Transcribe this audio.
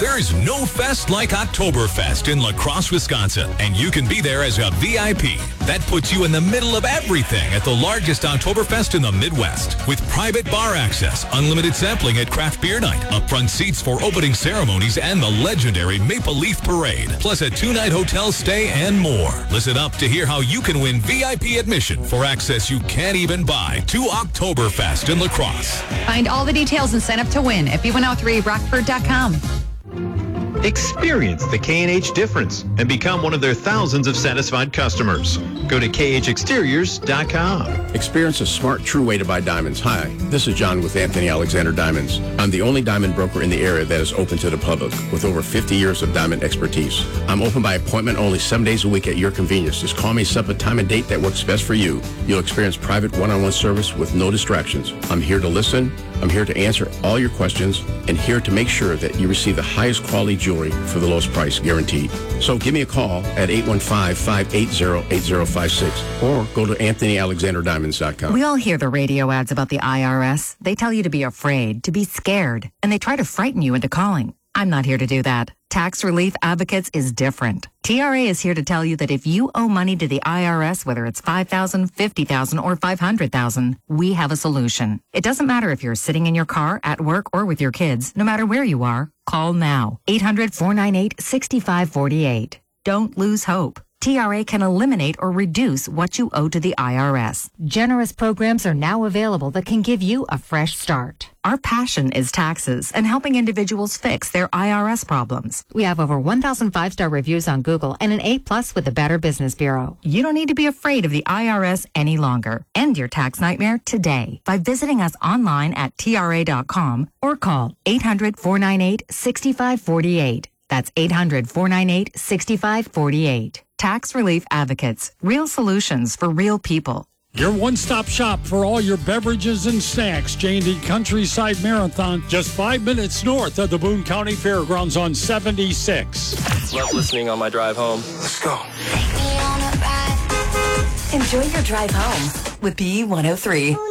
There's no fest like Oktoberfest in La Crosse, Wisconsin, and you can be there as a VIP. That puts you in the middle of everything at the largest Oktoberfest in the Midwest. With private bar access, unlimited sampling at Craft Beer Night, upfront seats for opening ceremonies, and the legendary Maple Leaf Parade, plus a 2-night hotel stay and more. Listen up to hear how you can win VIP admission for access you can't even buy to Oktoberfest in La Crosse. Find all the details and sign up to win at B103Rockford.com. Experience the K&H difference and become one of their thousands of satisfied customers. Go to KHExteriors.com. Experience a smart, true way to buy diamonds. Hi, this is John with Anthony Alexander Diamonds. I'm the only diamond broker in the area that is open to the public with over 50 years of diamond expertise. I'm open by appointment only 7 days a week at your convenience. Just call me, set up a time and date that works best for you. You'll experience private one-on-one service with no distractions. I'm here to listen. I'm here to answer all your questions and here to make sure that you receive the highest quality jewelry for the lowest price guaranteed. So give me a call at 815-580-8056 or go to AnthonyAlexanderDiamonds.com. We all hear the radio ads about the IRS. They tell you to be afraid, to be scared, and they try to frighten you into calling. I'm not here to do that. Tax Relief Advocates is different. TRA is here to tell you that if you owe money to the IRS, whether it's $5,000, $50,000, or $500,000, we have a solution. It doesn't matter if you're sitting in your car, at work, or with your kids. No matter where you are, call now. 800-498-6548. Don't lose hope. TRA can eliminate or reduce what you owe to the IRS. Generous programs are now available that can give you a fresh start. Our passion is taxes and helping individuals fix their IRS problems. We have over 1,000 5-star reviews on Google and an A+ with the Better Business Bureau. You don't need to be afraid of the IRS any longer. End your tax nightmare today by visiting us online at TRA.com or call 800-498-6548. That's 800-498-6548. Tax Relief Advocates. Real solutions for real people. Your one-stop shop for all your beverages and snacks. J&D Countryside Marathon, just 5 minutes north of the Boone County Fairgrounds on 76. Love listening on my drive home. Let's go. Enjoy your drive home with B103.